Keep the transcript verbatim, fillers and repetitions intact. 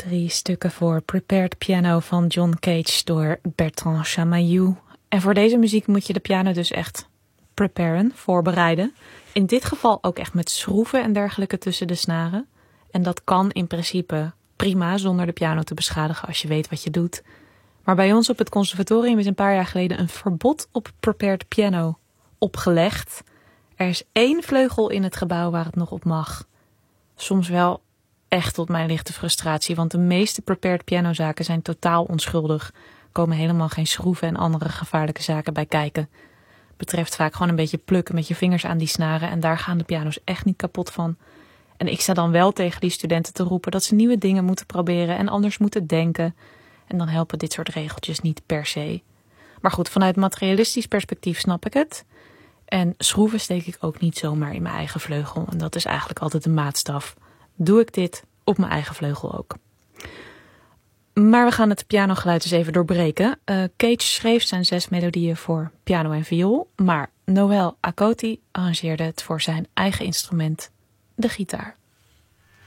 Drie stukken voor Prepared Piano van John Cage door Bertrand Chamayou. En voor deze muziek moet je de piano dus echt preparen, voorbereiden. In dit geval ook echt met schroeven en dergelijke tussen de snaren. En dat kan in principe prima zonder de piano te beschadigen als je weet wat je doet. Maar bij ons op het conservatorium is een paar jaar geleden een verbod op prepared piano opgelegd. Er is één vleugel in het gebouw waar het nog op mag. Soms wel echt tot mijn lichte frustratie, want de meeste prepared pianozaken zijn totaal onschuldig. Er komen helemaal geen schroeven en andere gevaarlijke zaken bij kijken. Betreft vaak gewoon een beetje plukken met je vingers aan die snaren en daar gaan de piano's echt niet kapot van. En ik sta dan wel tegen die studenten te roepen dat ze nieuwe dingen moeten proberen en anders moeten denken. En dan helpen dit soort regeltjes niet per se. Maar goed, vanuit materialistisch perspectief snap ik het. En schroeven steek ik ook niet zomaar in mijn eigen vleugel. En dat is eigenlijk altijd de maatstaf. Doe ik dit op mijn eigen vleugel ook. Maar we gaan het pianogeluid eens even doorbreken. Uh, Cage schreef zijn zes melodieën voor piano en viool. Maar Noël Akoti arrangeerde het voor zijn eigen instrument, de gitaar.